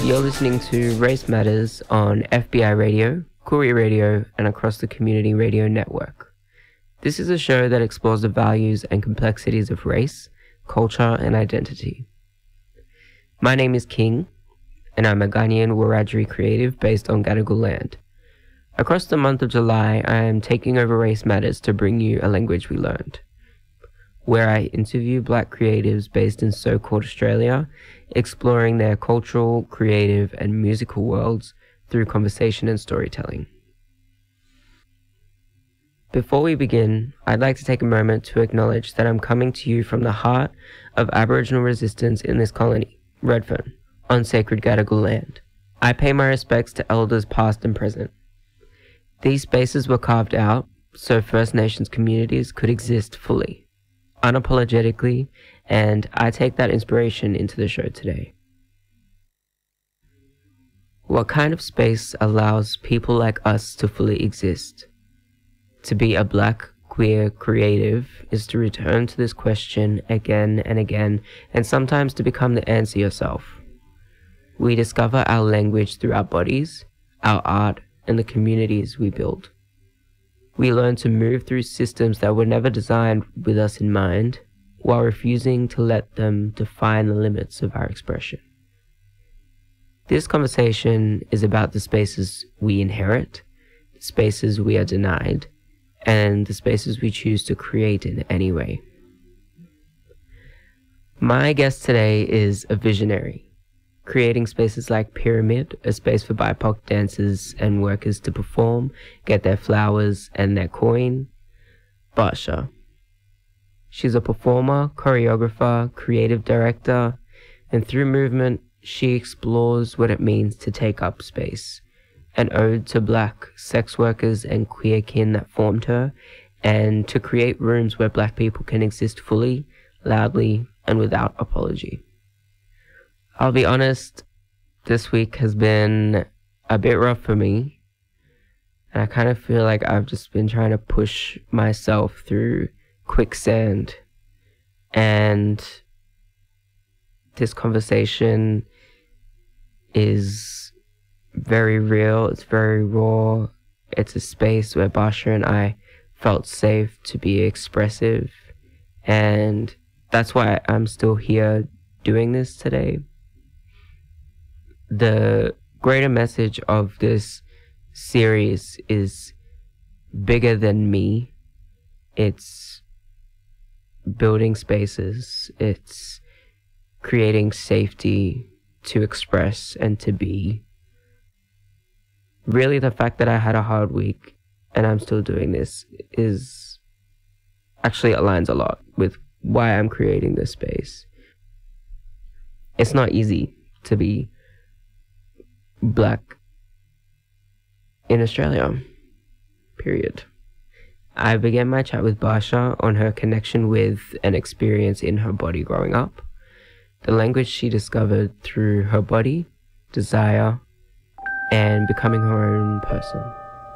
You're listening to Race Matters on FBI Radio, Koori Radio, and across the Community Radio Network. This is a show that explores the values and complexities of race, culture, and identity. My name is King, and I'm a Ghanaian Wiradjuri creative based on Gadigal land. Across the month of July, I am taking over Race Matters to bring you a language we learned, where I interview Black creatives based in so-called Australia, exploring their cultural, creative, and musical worlds through conversation and storytelling. Before we begin, I'd like to take a moment to acknowledge that I'm coming to you from the heart of Aboriginal resistance in this colony, Redfern, on sacred Gadigal land. I pay my respects to elders past and present. These spaces were carved out so First Nations communities could exist fully, unapologetically, and I take that inspiration into the show today. What kind of space allows people like us to fully exist? To be a Black, queer creative is to return to this question again and again, and sometimes to become the answer yourself. We discover our language through our bodies, our art, and the communities we build. We learn to move through systems that were never designed with us in mind, while refusing to let them define the limits of our expression. This conversation is about the spaces we inherit, the spaces we are denied, and the spaces we choose to create in any way. My guest today is a visionary, creating spaces like Pyramid, a space for BIPOC dancers and workers to perform, get their flowers and their coin. Basha. She's a performer, choreographer, creative director, and through movement, she explores what it means to take up space. An ode to Black sex workers and queer kin that formed her, and to create rooms where Black people can exist fully, loudly, and without apology. I'll be honest, this week has been a bit rough for me, and I kind of feel like I've just been trying to push myself through quicksand, and this conversation is very real, it's very raw. It's a space where Basha and I felt safe to be expressive, and that's why I'm still here doing this today. The greater message of this series is bigger than me. It's building spaces. It's creating safety to express and to be. Really, the fact that I had a hard week and I'm still doing this is actually aligns a lot with why I'm creating this space. It's not easy to be Black in Australia, period. I began my chat with Basha on her connection with and experience in her body growing up, the language she discovered through her body, desire, and becoming her own person.